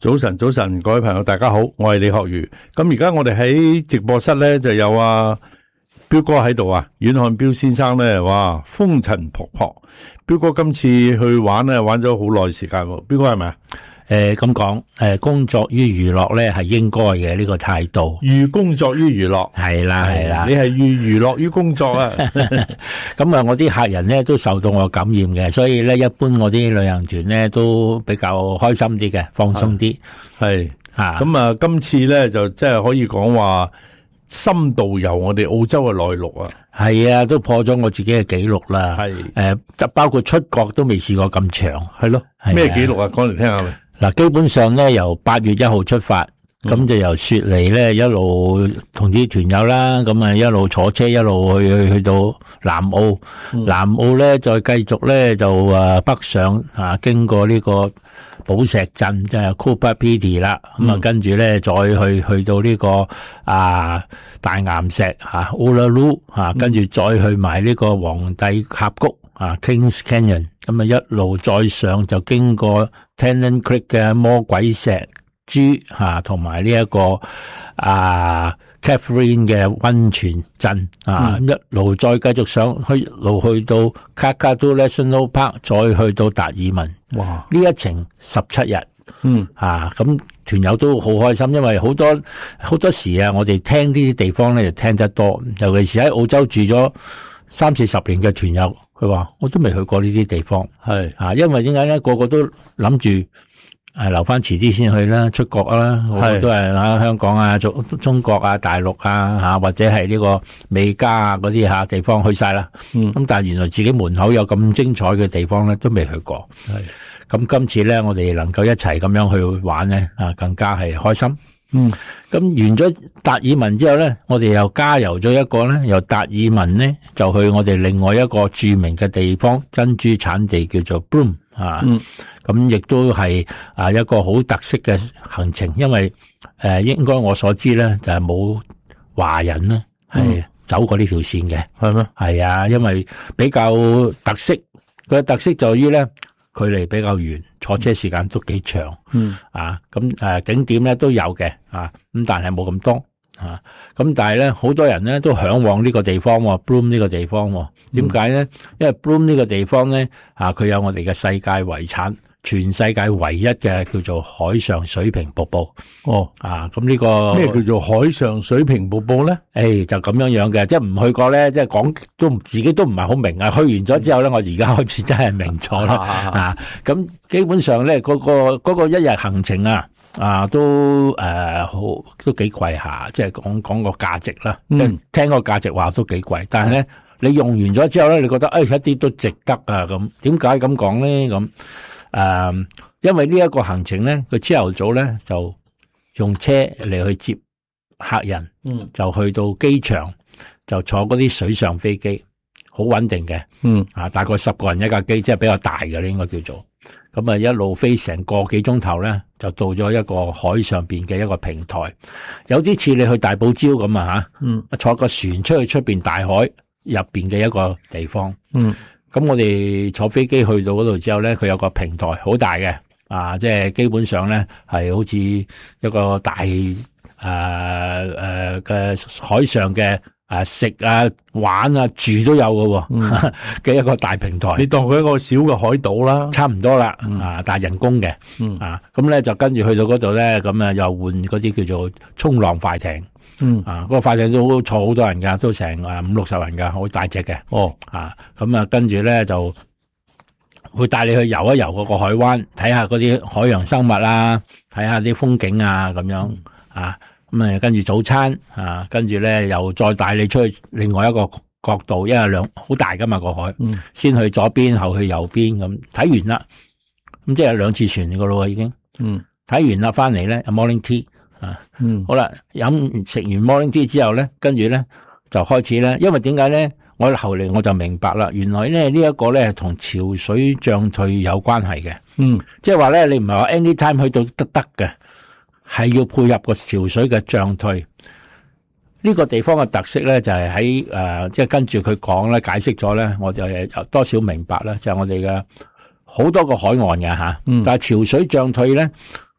早晨，早晨，各位朋友，大家好，我係李學儒。咁而家我哋喺直播室咧就有彪哥喺度啊，阮漢彪先生咧，哇，風塵僕僕。彪哥今次去玩咧，玩咗好耐時間喎。彪哥係咪啊？ 咁講，工作於娛樂咧係應該嘅呢個態度。 寓工作於娛樂， 係啦係啦， 你係寓娛樂於工作啊。 咁啊，我啲客人咧都受到我感染嘅，所以咧一般我啲旅行團咧都比較開心啲嘅，放鬆啲。 係咁啊，今次咧就即係可以講話深度遊我哋澳洲嘅內陸啊。 係啊，都破咗我自己嘅紀錄啦。 係就包括出國都未試過咁長。 係咯，咩紀錄啊？講嚟聽下咪。 嗱，基本上咧由8月1號出發，咁就由雪梨咧一路同啲團友啦，咁啊一路坐車一路去到南澳，南澳咧再繼續咧就北上經過呢個寶石鎮，即係 Cooper Pedy 啦，咁啊跟住咧再去到呢個大岩石Uluru 跟住再去埋呢個皇帝峽谷Kings Canyon， 咁啊一路再上就經過 Tennant Creek 嘅魔鬼石珠同埋呢一個Catherine 嘅溫泉鎮一路再繼續上去，一路去到 Kakadu National Park， 再去到達爾文。哇！呢一程17日。咁團友都好開心，因為好多時我哋聽呢啲地方咧就聽得多，尤其是喺澳洲住咗30-40年嘅團友，佢話我都未去過呢啲地方。係因為點解咧？個個都諗住留翻遲啲先去啦，出國啦，好多都係香港啊、中國啊、大陸啊或者係呢個美加啊嗰啲地方去晒啦。咁但係原來自己門口有咁精彩嘅地方咧，都未去過。咁今次咧，我哋能夠一齊咁樣去玩咧，更加係開心。咁完咗達爾文之後咧，我哋又加油咗一個咧，由達爾文咧就去我哋另外一個著名嘅地方，珍珠產地叫做 Broome 咁亦都係一個好特色嘅行程，因為應該我所知咧就係冇華人咧係走過呢條線嘅，係咩？係啊，因為比較特色，佢嘅特色在於咧距離比較遠，坐車時間都幾長。咁景點咧都有嘅，咁但係冇咁多。咁但係咧好多人咧都向往呢個地方，Broome 呢個地方。點解咧？因為 Broome 呢個地方咧，佢有我哋嘅世界遺產，全世界唯一嘅叫做海上水平瀑布。咁呢個咩叫做海上水平瀑布咧？ 就咁樣嘅，即係唔去過咧，即係講都自己都唔係好明啊。去完咗之後咧，我而家開始真係明咗啦。咁基本上咧，嗰個一日行程都幾貴下，即係講個價值啦。即係聽個價值話都幾貴，但係咧你用完咗之後咧，你覺得一啲都值得咁。點解咁講咧？咁因為呢一個行程咧，佢朝頭早咧就用車嚟去接客人，就去到機場就坐嗰啲水上飛機，好穩定嘅，大概10個人一架機，即係比較大嘅咧，應該叫做。咁啊，一路飛成個幾鐘頭咧，就到咗一個海上邊嘅一個平台，有啲似你去大堡礁咁坐個船出去出邊大海入邊嘅一個地方。咁我哋坐飛機去到嗰度之後咧，佢有個平台好大嘅，即係基本上咧係好似一個大嘅海上嘅食玩住都有嘅嘅一個大平台。 你當佢一個小嘅海島啦， 差唔多啦。但係人工嘅。咁咧就跟住去到嗰度咧，咁又換嗰啲叫做衝浪快艇。嗰個快艇都坐好多人噶，都成50-60人噶，好大隻嘅。咁跟住咧就會帶你去游一游嗰個海灣，睇下嗰啲海洋生物啦，睇下啲風景咁樣。咁跟住早餐跟住咧又再帶你出去另外一個角度，因為好大噶嘛個海。先去左邊，後去右邊咁睇完啦。咁即係2次船噶咯，已經。睇完啦，翻嚟咧有 morning tea。好啦，食完 morning tea 之後咧，跟住咧就開始咧，因為點解咧？我後嚟我就明白啦，原來咧呢一個咧同潮水漲退有關係嘅。即係話咧，你唔係話 anytime 去到得嘅，係要配合個潮水嘅漲退。呢個地方嘅特色咧就係喺即係跟住佢講咧，解釋咗咧，我就有多少明白啦，就係我哋嘅好多個海岸嘅但係潮水漲退咧。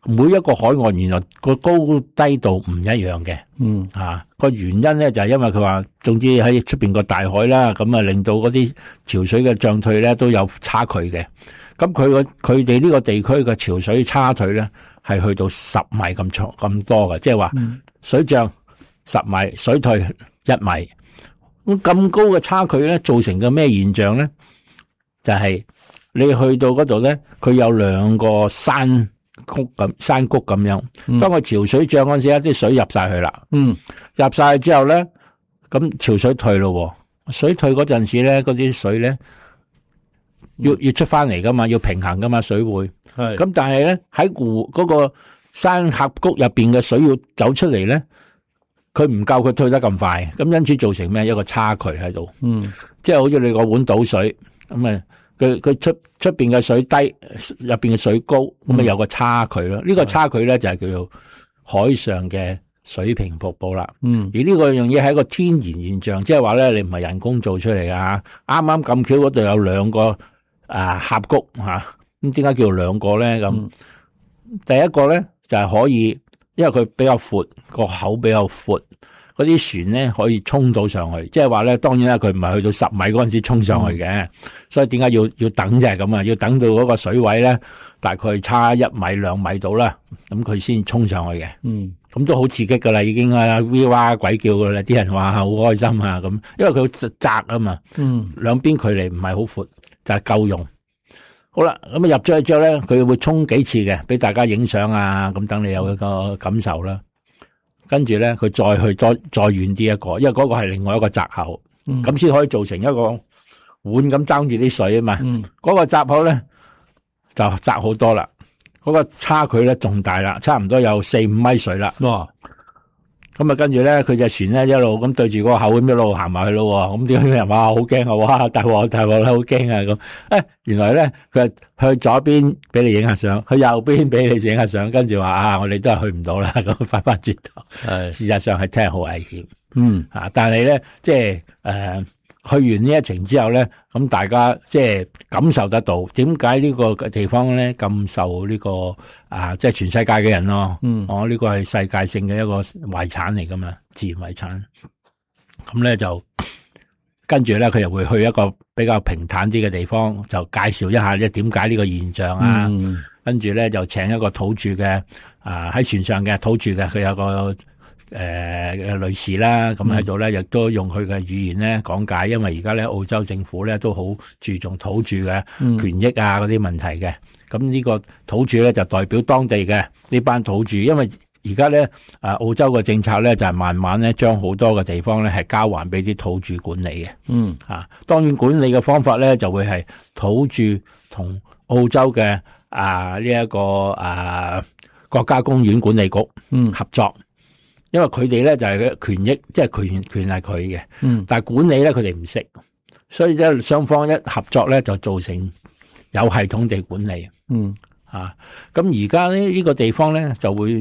每一個海岸原來個高低度唔一樣嘅。個原因咧就係因為佢話，總之喺出邊個大海啦，咁啊令到嗰啲潮水嘅漲退咧都有差距嘅。咁佢哋呢個地區嘅潮水差退咧係去到10米咁長咁多嘅，即係話水漲10米，水退1米。咁高嘅差距咧，造成嘅咩現象咧？就係你去到嗰度咧，佢有2個山谷咁樣。當個潮水漲嗰陣時，啲水入晒去啦。入晒去之後咧，咁潮水退咯。水退嗰陣時咧，嗰啲水咧要出翻嚟噶嘛，要平衡噶嘛，水會。咁但係咧喺湖嗰個山峽谷入邊嘅水要走出嚟咧，佢唔夠佢退得咁快，咁因此造成咩？一個差距喺度。即係好似你個碗倒水咁啊，佢出邊嘅水低，入邊嘅水高，咁啊有個差距咯。呢個差距咧就係叫做海上嘅水平瀑布啦。而呢個樣嘢係一個天然現象，即係話咧你唔係人工做出嚟噶。啱啱咁巧嗰度有2個峽谷吓，咁點解叫2個咧？咁第一個咧就係可以。因為佢比較闊，個口比較闊，嗰啲船咧可以衝到上去。即係話咧，當然啦，佢唔係去到10米嗰陣時衝上去嘅，所以點解要等就係咁啊？要等到嗰個水位咧，大概差1米2米到啦，咁佢先衝上去嘅。咁都好刺激噶啦，已經啊 V 哇鬼叫噶啦，啲人話好開心啊咁，因為佢窄啊嘛，兩邊距離唔係好闊，就係夠用。好啦，咁啊入咗去之後咧，佢會衝幾次嘅，俾大家影相啊，咁等你有一個感受啦。跟住咧，佢再去再遠啲一個，因為嗰個係另外一個閘口，咁先可以造成一個碗咁爭住啲水啊嘛。嗰個閘口咧就窄好多啦，嗰個差距咧仲大啦，差唔多有4-5米水啦。咁啊，跟住咧，佢隻船咧一路咁對住嗰個口咁一路行埋去咯。咁點解啲人話好驚啊？哇，大鑊啦，好驚啊！咁原來咧佢去左邊俾你影下相，去右邊俾你影下相，跟住話我哋都係去唔到啦。咁翻轉頭，事實上係真係好危險。但係咧，即係去完呢一程之後咧，咁大家即係感受得到點解呢個地方咧咁受呢個即係全世界嘅人咯。呢個係世界性嘅一個遺產嚟噶嘛，自然遺產。咁咧就跟住咧，佢又會去一個比較平坦啲嘅地方，就介紹一下咧點解呢個現象啊。跟住咧就請一個土著嘅喺船上嘅土著嘅，佢有個女士啦，咁喺度咧，亦都用佢嘅語言咧講解，因為而家咧澳洲政府咧都好注重土著嘅權益啊嗰啲問題嘅。咁呢個土著咧就代表當地嘅呢班土著，因為而家咧澳洲嘅政策咧就係慢慢咧將好多嘅地方咧係交還俾啲土著管理嘅。當然管理嘅方法咧就會係土著同澳洲嘅呢一個國家公園管理局合作。因為佢哋咧就係權益，即係權係佢嘅，但係管理咧佢哋唔識，所以咧雙方一合作咧就造成有系統地管理。咁而家呢個地方咧就會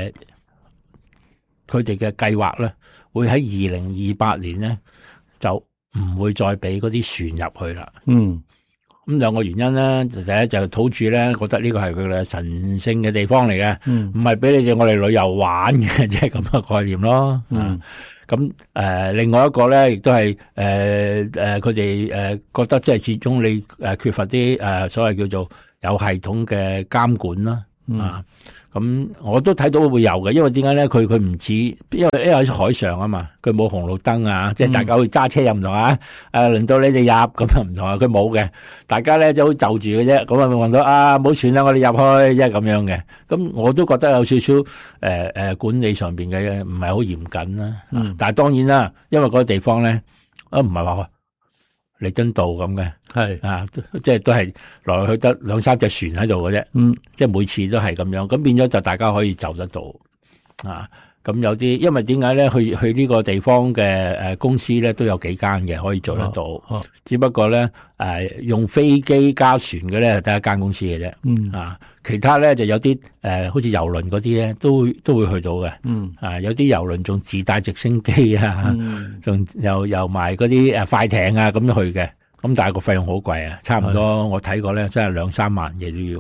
佢哋嘅計劃咧會喺2028年咧就唔會再俾嗰啲船入去啦。咁兩個原因咧，第一就係土著咧覺得呢個係佢嘅神聖嘅地方嚟嘅，唔係俾你哋我哋旅遊玩嘅，即係咁嘅概念咯。咁另外一個咧，亦都係佢哋覺得即係始終你缺乏啲所謂叫做有系統嘅監管啦。咁我都睇到會有嘅，因為點解咧？佢唔似，因為喺海上啊嘛，佢冇紅綠燈啊，即係大家會揸車又唔同啊。輪到你哋入咁又唔同啊，佢冇嘅，大家咧就好就住嘅啫。咁啊，問到冇船啦，我哋入去，即係咁樣嘅。咁我都覺得有少少管理上邊嘅唔係好嚴謹啦。但係當然啦，因為嗰個地方咧，唔係話彌敦道咁嘅，即係都係來去得2-3隻船喺度嘅啫，即係每次都係咁樣，咁變咗就大家可以走得到，咁有啲，因為點解咧？去呢個地方嘅公司咧都有幾間嘅可以做得到，只不過咧用飛機加船嘅咧得一間公司嘅啫，其他咧就有啲好似郵輪嗰啲咧都會去到嘅，有啲郵輪仲自帶直升機啊，仲又埋嗰啲快艇啊咁樣去嘅，咁但係個費用好貴啊，差唔多我睇過咧真係2-3萬嘢都要。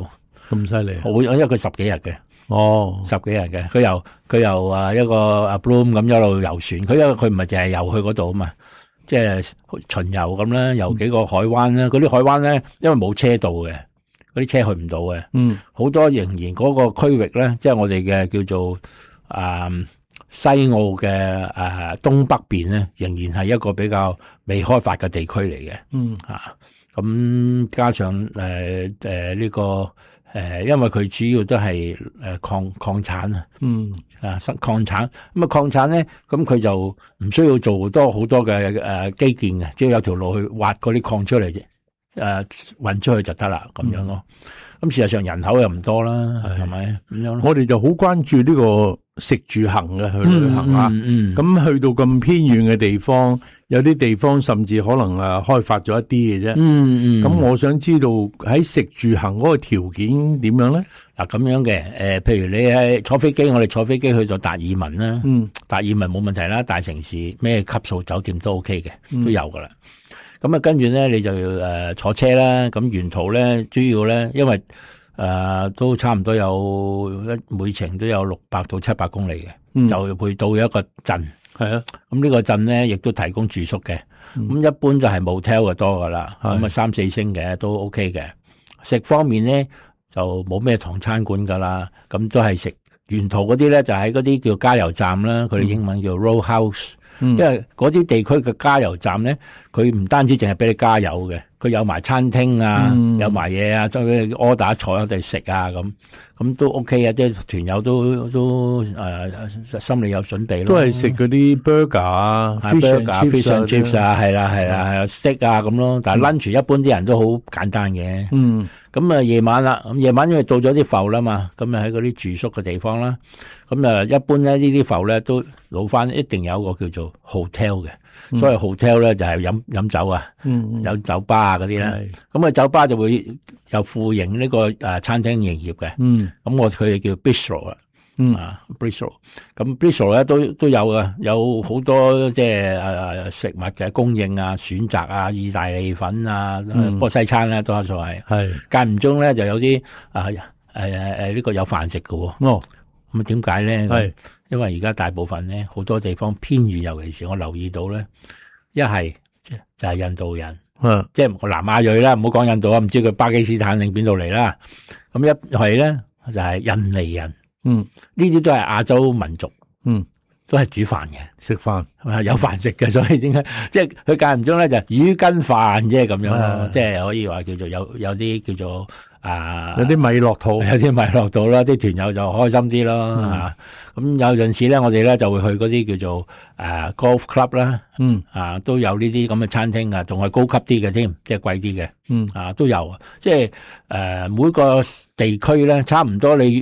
咁犀利， 好，因為佢10幾日嘅。 哦 ，10幾日嘅，佢由一個Bloom 咁一路遊船，佢因為佢唔係淨係遊去嗰度啊嘛，即係巡遊咁啦，遊幾個海灣啦，嗰啲海灣咧，因為冇車道嘅，嗰啲車去唔到嘅，好多仍然嗰個區域咧，即係我哋嘅叫做西澳嘅東北邊咧，仍然係一個比較未開發嘅地區嚟嘅，咁加上呢個。因為佢主要都係礦產啊，礦產咁礦產咧，咁佢就唔需要做好多嘅基建嘅，只要有條路去挖嗰啲礦出嚟啫，運出去就得啦，咁樣咯。咁事實上人口又唔多啦，係咪咁樣？ 我哋就好關注呢個食住行嘅去旅行啊，咁去到咁偏遠嘅地方，有啲地方甚至可能開發咗一啲嘅啫。咁我想知道喺食住行嗰個條件點樣咧？ 嗱，咁樣嘅，譬如你係坐飛機，我哋坐飛機去到達爾文啦，達爾文冇問題啦，大城市咩級數酒店都 OK 嘅，都有噶啦。咁啊，跟住咧你就坐車啦，咁沿途咧主要咧，因為都差唔多每程都有600到700公里嘅，就會到一個鎮。係啊，咁呢個鎮咧亦都提供住宿嘅，咁一般就係 motel 嘅多噶啦，咁啊3、4星嘅都 OK 嘅。食方面咧就冇咩唐餐館噶啦，咁都係食沿途嗰啲咧就喺嗰啲叫加油站啦，佢哋英文叫 roadhouse。因為嗰啲地區嘅加油站咧，佢唔單止淨係俾你加油嘅，佢有埋餐廳啊，有埋嘢啊，即係 order 坐喺度食啊，咁都 OK 啊，即係團友都心裏有準備咯。 都係食嗰啲 burger 啊 ，fish and chips 啊，係啦，steak啊咁咯。但係 lunch 一般啲人都好簡單嘅。咁啊夜晚啦，咁夜晚因為到咗啲埠啦嘛，咁啊喺嗰啲住宿嘅地方啦，咁啊一般咧呢啲埠咧都老翻，一定有一個叫做 hotel 嘅，所謂 hotel 咧就係飲酒啊，有酒吧啊嗰啲啦，咁啊酒吧就會有副營呢個餐廳營業嘅，咁佢哋叫 bistro 啦。bistro， 咁 bistro 咧都有嘅，有好多即係食物嘅供應啊、選擇啊、意大利粉啊，不過西餐咧多數係間唔中咧就有啲呢個有飯食嘅喎。咁點解咧？因為而家大部分咧好多地方偏遠，尤其是我留意到咧，一係就係印度人，即係南亞裔啦，唔好講印度啊，唔知佢巴基斯坦定邊度嚟啦。咁一係咧就係印尼人。呢啲都係亞洲民族，都係煮飯嘅，食飯有飯食嘅，所以點解即係佢間唔中咧就魚跟飯啫咁樣咯，即係可以話叫做有啲叫做有啲米落肚， 有啲米落肚啦，啲團友就開心啲咯。咁有陣時咧，我哋咧就會去嗰啲叫做golf club 啦，都有呢啲咁嘅餐廳啊，仲係高級啲嘅添，即係貴啲嘅，都有，即係每個地區咧差唔多你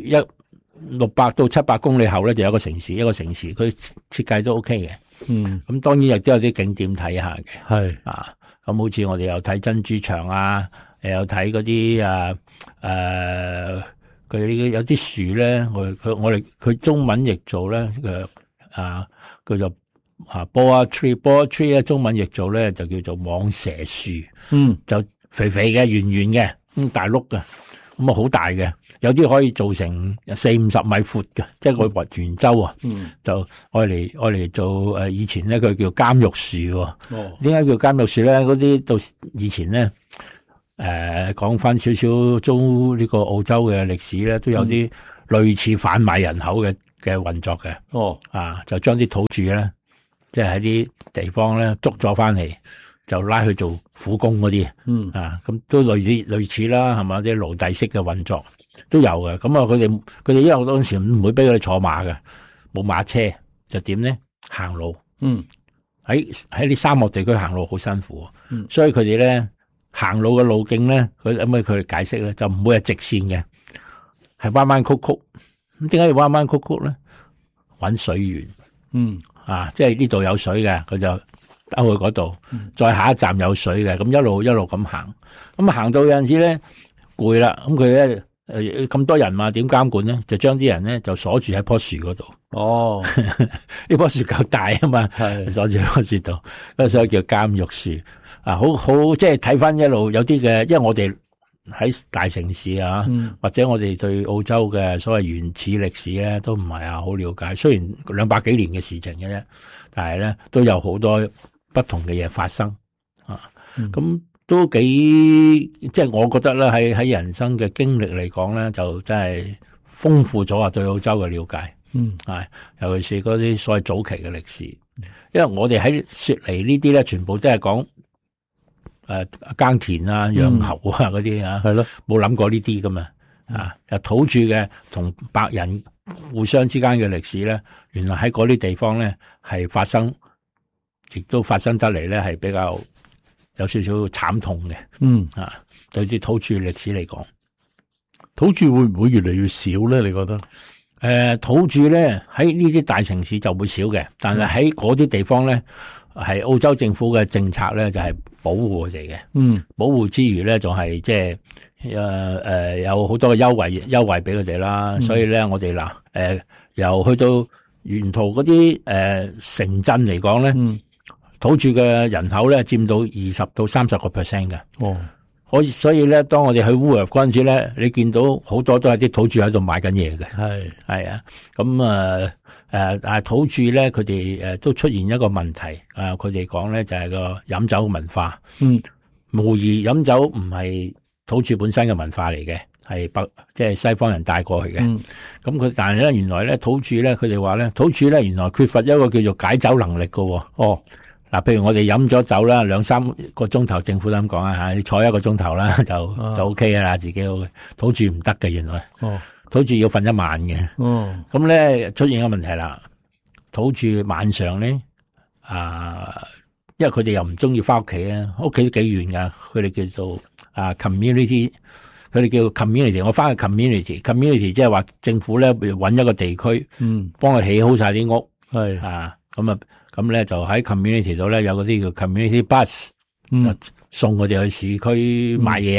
600到700公里後咧，就有一個城市，佢設計都 OK 嘅。咁當然亦都有啲景點睇下嘅。咁好似我哋又睇珍珠牆啊，又睇嗰啲佢有啲樹咧，佢中文譯做咧叫做boa tree 咧，中文譯做咧就叫做蟒蛇樹。就肥肥嘅、圓圓嘅，大碌嘅。咁啊好大嘅，有啲可以做成40-50米闊嘅，即係個圓周啊，就愛嚟做以前咧佢叫監獄樹。點解叫監獄樹咧？嗰啲到以前咧，講翻少少租呢個澳洲嘅歷史咧，都有啲類似販賣人口嘅運作嘅。就將啲土著咧，即係喺啲地方咧捉咗翻嚟，就拉去做苦工嗰啲，咁都類似啦，係嘛？啲奴隸式嘅運作都有嘅。咁啊，佢哋因為當時唔會俾佢哋坐馬嘅，冇馬車，就點咧？行路。喺啲沙漠地區行路好辛苦，所以佢哋咧行路嘅路徑咧，佢哋解釋咧，就唔會係直線嘅，係彎彎曲曲。咁點解要彎彎曲曲咧？搵水源。即係呢度有水嘅，佢就兜去嗰度，再下一站有水嘅，咁一路咁行，咁行到有陣時咧攰啦，咁佢咧咁多人嘛，點監管咧？就將啲人咧就鎖住喺棵樹嗰度。呢棵樹夠大啊嘛，鎖住喺棵樹度，所以叫監獄樹。好即係睇翻一路有啲嘅，因為我哋喺大城市啊，或者我哋對澳洲嘅所謂原始歷史咧，都唔係好了解。雖然200幾年嘅事情嘅啫，但係咧都有好多不同嘅嘢發生啊。咁都幾即係我覺得咧，喺人生嘅經歷嚟講咧，就真係豐富咗啊！對澳洲嘅了解，尤其是嗰啲所謂早期嘅歷史，因為我哋喺雪梨呢啲咧，全部都係講耕田啊、養牛啊嗰啲啊，係咯，冇諗過呢啲噶嘛土著嘅同白人互相之間嘅歷史咧，原來喺嗰啲地方咧係發生，亦都發生得嚟咧係比較有少少慘痛嘅，對啲土著歷史嚟講， 土著會唔會越嚟越少咧？你覺得？ 土著咧喺呢啲大城市就會少嘅，但係喺嗰啲地方咧，係澳洲政府嘅政策咧就係保護佢哋嘅，保護之餘咧仲係即係有好多嘅優惠俾佢哋啦，所以咧我哋由去到沿途嗰啲城鎮嚟講咧。土著嘅人口咧佔到20%到30%嘅，所以咧，當我哋去烏日嗰陣時咧，你見到好多都係啲土著喺度買緊嘢嘅，係啊，咁但係土著咧，佢哋都出現一個問題，佢哋講咧就係個飲酒文化，無疑飲酒唔係土著本身嘅文化嚟嘅，係即係西方人帶過去嘅，咁但係咧原來咧土著咧，佢哋話咧土著咧原來缺乏一個叫做解酒能力嘅，嗱，譬如我哋飲咗酒啦，2-3個鐘頭，政府都咁講啊吓，你坐1個鐘頭啦，就 OK 啦，自己土著唔得嘅，原來，土著要瞓1晚嘅，咁咧出現一個問題啦，土著晚上咧，因為佢哋又唔中意翻屋企啊，屋企都幾遠噶，佢哋叫做community， 佢哋叫 community， 我翻去 community 即係話政府咧搵一個地區，幫佢起好晒啲屋，咁咧就喺 community 度咧有嗰啲叫 community bus，就送佢哋去市區買嘢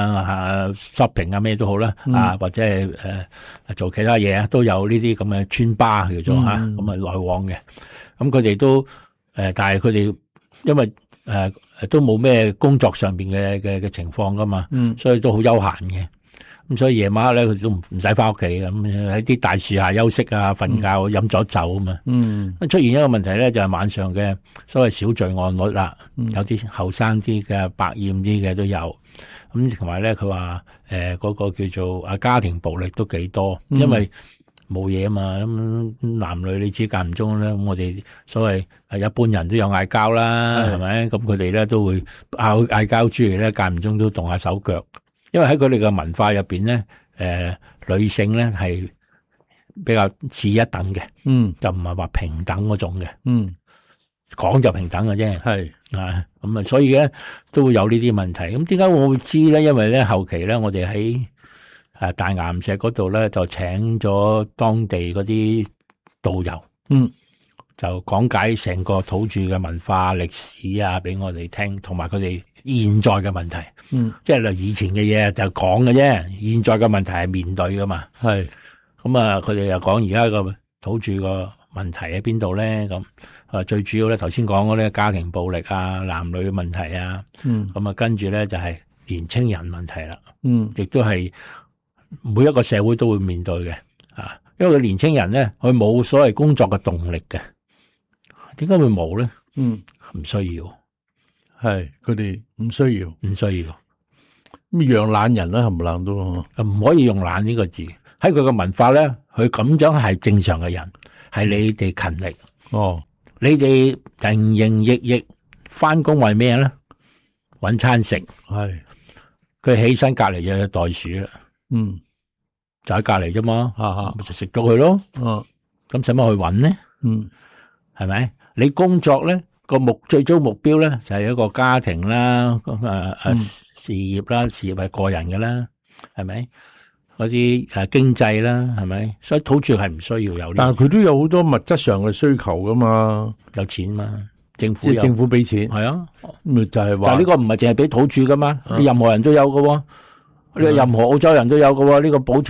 shopping 咩都好啦，或者係做其他嘢啊，都有呢啲咁嘅村巴叫做咁來往嘅。咁佢哋都但係佢哋因為都冇咩工作上邊嘅情況噶嘛，所以都好悠閒嘅。咁所以夜晚咧，佢都唔使翻屋企嘅，咁喺啲大樹下休息啊、瞓覺、飲咗酒啊嘛。出現一個問題咧，就係晚上嘅所謂小罪案率啦，有啲後生啲嘅、百厭啲嘅都有。咁同埋咧，佢話嗰個叫做家庭暴力都幾多，因為冇嘢啊嘛。咁男女你知間唔中咧，咁我哋所謂一般人都有嗌交啦，係咪？咁佢哋咧都會嗌交之餘咧，間唔中都動下手腳。因為喺佢哋嘅文化入邊咧，女性咧係比較次一等嘅，就唔係話平等嗰種嘅，講就平等嘅啫，係咁啊，所以咧都會有呢啲問題。咁點解我會知咧？因為咧後期咧，我哋喺大岩石嗰度咧就請咗當地嗰啲導遊，就講解成個土著嘅文化歷史啊，俾我哋聽，同埋佢哋現在嘅問題，即係以前嘅嘢就講嘅啫，現在嘅問題係面對噶嘛。係咁啊，佢哋又講而家個土著個問題喺邊度咧？咁最主要咧，頭先講嗰啲家庭暴力啊、男女嘅問題啊，咁啊跟住咧就係年青人問題啦。亦都係每一個社會都會面對嘅因為個年青人咧，佢冇所謂工作嘅動力嘅。點解會冇咧？唔需要。 係佢哋唔需要，咁養懶人啦，冚唪唥都唔可以用懶呢個字。喺佢嘅文化咧，佢咁樣係正常嘅人，係你哋勤力。你哋營營役役翻工為咩咧？搵餐食。係佢起身隔籬就有袋鼠啦。就喺隔籬啫嘛，咪就食咗佢咯。咁使乜去搵呢？係咪？你工作咧？最終目標咧就係一個家庭啦，事業啦，事業係個人嘅啦，係咪？嗰啲經濟啦，係咪？所以土著係唔需要有呢，但係佢都有好多物質上嘅需求噶嘛，有錢嘛，政府俾錢，係啊，咪就係話，但係呢個唔係淨係俾土著噶嘛，任何人都有噶，任何澳洲人都有噶，呢個補貼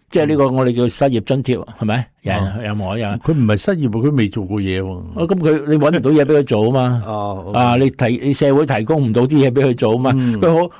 即係呢個我哋叫失業津貼，係咪？有冇有？ 佢唔係失業，佢未做過嘢喎。 咁你搵唔到嘢俾佢做啊嘛？啊，你社會提供唔到啲嘢俾佢做啊嘛？佢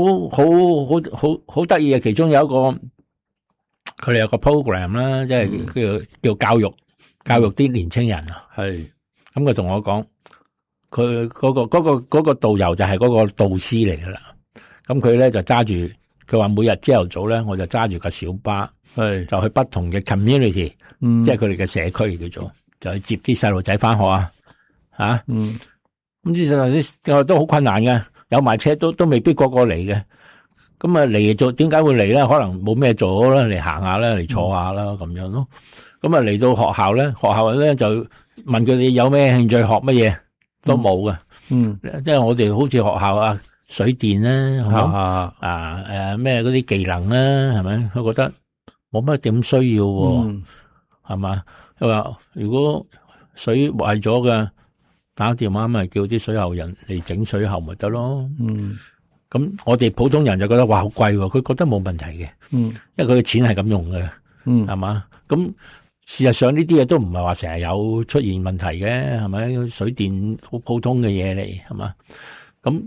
好得意嘅，其中有一個佢哋有個 program 啦，即係叫教育啲年青人啊。係，咁佢同我講，佢嗰個導遊就係嗰個導師嚟噶啦。咁佢咧就揸住，佢話每日朝頭早咧，我就揸住個小巴。係就去不同嘅 community，即係佢哋嘅社區叫做，就去接啲細路仔翻學啊，咁啲細路仔都好困難嘅，有埋車都未必個個嚟嘅，咁啊嚟做點解會嚟咧？可能冇咩做啦，嚟行下啦，嚟坐下啦咁樣咯。咁啊嚟到學校咧，學校咧就問佢哋有咩興趣學乜嘢，都冇嘅。即係我哋好似學校啊，水電啦，咩嗰啲技能啦，係咪？佢覺得冇乜點需要喎，係嘛？佢話如果水壞咗嘅，打電話咪叫啲水喉人嚟整水喉咪得咯。咁我哋普通人就覺得哇好貴喎，佢覺得冇問題嘅，因為佢嘅錢係咁用嘅，係嘛？咁事實上呢啲嘢都唔係話成日有出現問題嘅，係咪？水電好普通嘅嘢嚟，係嘛？咁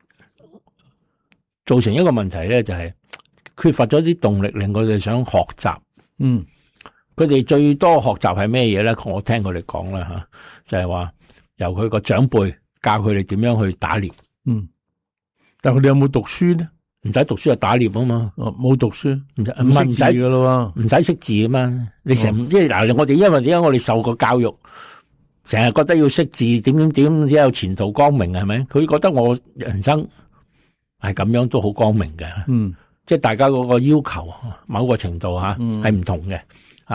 造成一個問題咧，就係缺乏咗啲動力，令佢哋想學習。佢哋最多學習係咩嘢咧？我聽佢哋講啦吓，就係話由佢個長輩教佢哋點樣去打獵。 但係佢哋有冇讀書咧？ 唔使讀書就打獵啊嘛。 冇讀書， 唔使噶咯，唔使識字啊嘛。你成即係嗱，我哋因為點解我哋受過教育，成日覺得要識字，點先有前途光明係咪？佢覺得我人生係咁樣都好光明嘅。即係大家嗰個要求，某個程度吓係唔同嘅。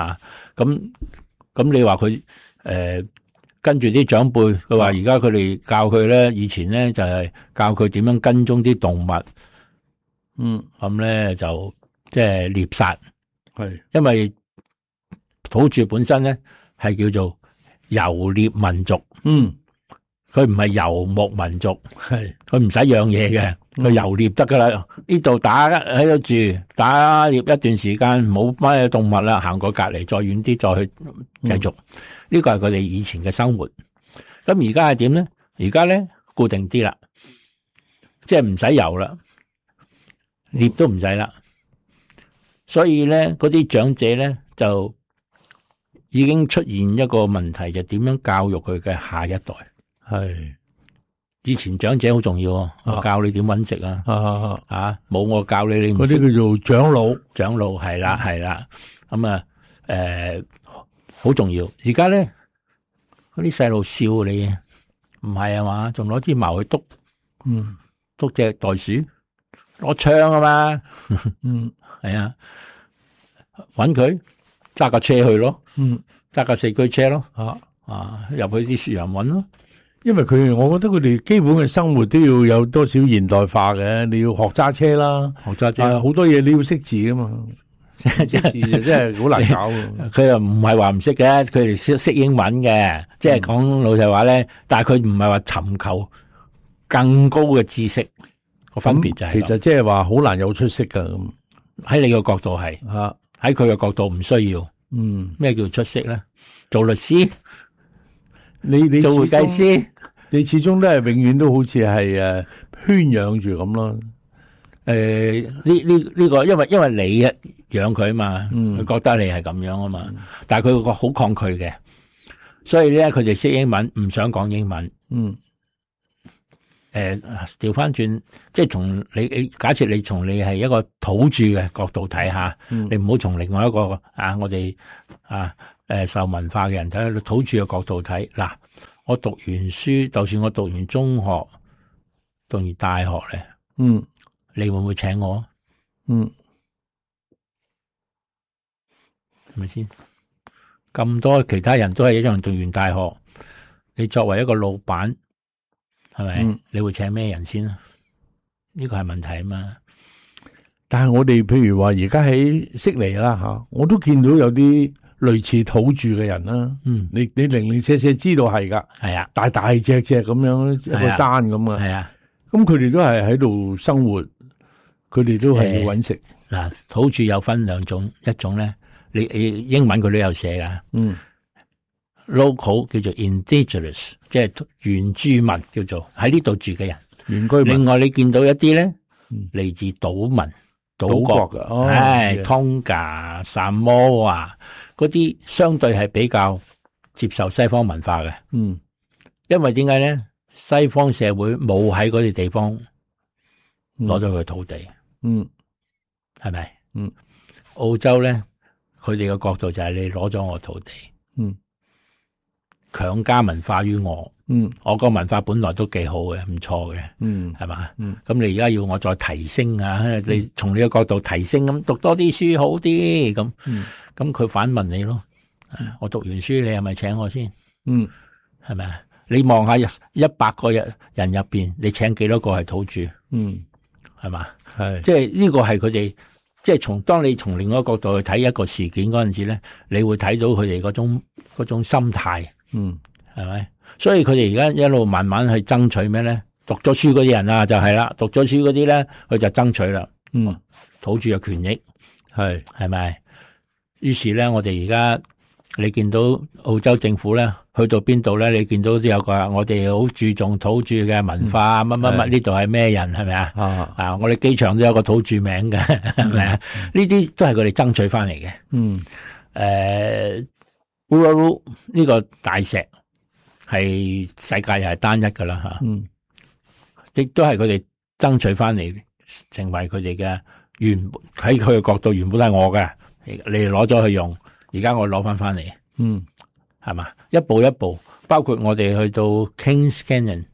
咁你話佢跟住啲長輩，佢話而家佢哋教佢咧，以前咧就係教佢點樣跟蹤啲動物。咁咧就即係獵殺。係，因為土著本身咧係叫做游獵民族。佢唔係游牧民族。係，佢唔使養嘢嘅。佢游獵得噶啦，呢度打喺度住，打獵一段時間，冇乜動物啦，行過隔籬，再遠啲再去繼續。呢個係佢哋以前嘅生活。咁而家係點咧？而家咧固定啲啦，即係唔使游啦，獵都唔使啦。所以咧，嗰啲長者咧就已經出現一個問題，就點樣教育佢嘅下一代？係。以前長者好重要，我教你點搵食啊！冇我教你，你唔識。嗰啲叫做長老，長老係啦係啦。咁啊，好重要。而家咧，嗰啲細路笑你，唔係啊嘛，仲攞支矛去督，督隻袋鼠，攞槍啊嘛，係啊，搵佢揸架車去咯，揸架四驅車咯，入去啲樹林搵咯。因為我覺得佢哋基本嘅生活都要有多少現代化嘅，你要學揸車啦，學揸車，好多嘢你要識字噶嘛，識字真係好難搞。佢又唔係話唔識嘅，佢哋識英文嘅，即係講老實話咧。但係佢唔係話尋求更高嘅知識，個分別就係。其實即係話好難有出息噶咁。喺你個角度係，喺佢嘅角度唔需要。咩叫出息咧？做律師。你做會計師，你始終都係永遠都好似係圈養住咁咯。呢個因為你養佢嘛，佢覺得你係咁樣啊嘛。但係佢個好抗拒嘅，所以咧佢哋識英文，唔想講英文。調翻轉，即係從你假設你從你係一個土著嘅角度睇下，你唔好從另外一個我哋受文化嘅人睇，土著嘅角度睇。嗱，我讀完書，就算我讀完中學，讀完大學咧，你會唔會請我？係咪先？咁多其他人都係一樣讀完大學，你作為一個老闆，係咪？你會請咩人先啊？呢個係問題啊嘛。但係我哋譬如話而家喺悉尼啦吓，我都見到有啲類似土著嘅人啦，你零零舍舍知道係噶，係啊，大隻咁樣一個山咁啊，係啊，咁佢哋都係喺度生活， 佢哋都係要搵食。 嗱，土著有分兩種，一種咧，你英文佢都有寫噶。local 叫做 indigenous， 即係原住民，叫做喺呢度住嘅人。 原居民。 另外你見到一啲咧，嚟自島民、島國嘅，Tonga、薩摩亞嗰啲，相對係比較接受西方文化嘅。因為點解咧？西方社會冇喺嗰啲地方攞咗佢土地。係咪？澳洲咧，佢哋嘅角度就係你攞咗我土地。強加文化於我，我個文化本來都幾好嘅，唔錯嘅，係嘛？咁你而家要我再提升啊？你從你嘅角度提升，咁讀多啲書好啲，咁佢反問你咯。我讀完書，你係咪請我先？係咪啊？你望下100個人入邊，你請幾多個係土著？係嘛？係，即係呢個係佢哋，即係當你從另外一個角度去睇一個事件嗰陣時咧，你會睇到佢哋嗰種心態。係咪？所以佢哋而家一路慢慢去爭取咩咧？讀咗書嗰啲人啊，就係啦，讀咗書嗰啲咧，佢就爭取啦。土著嘅權益係咪？於是咧，我哋而家你見到澳洲政府咧，去到邊度咧？你見到都有個我哋好注重土著嘅文化，乜乜乜呢度係咩人？係咪啊？我哋機場都有個土著名嘅，係咪啊？呢啲都係佢哋爭取翻嚟嘅。Uluru 呢個大石係世界又係單一噶啦吓，亦都係佢哋爭取翻嚟，成為佢哋嘅喺佢嘅角度原本都係我嘅，你哋攞咗去用，而家我攞翻嚟，係嘛？一步一步，包括我哋去到 Kings Canyon